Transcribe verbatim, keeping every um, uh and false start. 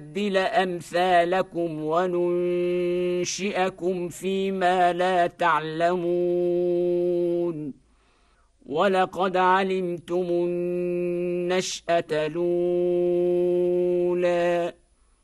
نبدل أمثالكم وننشئكم فيما لا تعلمون ولقد علمتم النشأة الأولى